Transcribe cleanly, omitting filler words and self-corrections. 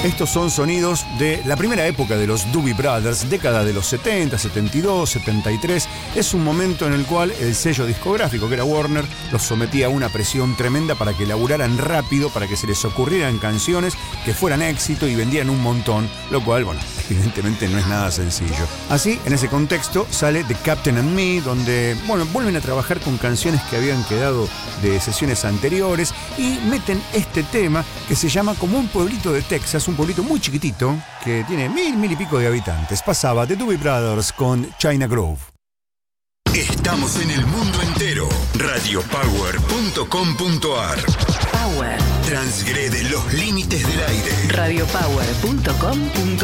Estos son sonidos de la primera época de los Doobie Brothers, década de los 70, 72, 73. Es un momento en el cual el sello discográfico, que era Warner, los sometía a una presión tremenda para que laburaran rápido, para que se les ocurrieran canciones que fueran éxito y vendían un montón, lo cual, bueno, evidentemente no es nada sencillo. Así, en ese contexto, sale The Captain and Me, donde, bueno, vuelven a trabajar con canciones que habían quedado de sesiones anteriores y meten este tema que se llama Como un pueblito de Texas, un pueblito muy chiquitito que tiene mil y pico de habitantes. Pasaba The Doobie Brothers con China Grove. Estamos en el mundo entero. Radiopower.com.ar. Power. Transgrede los límites del aire. Radiopower.com.ar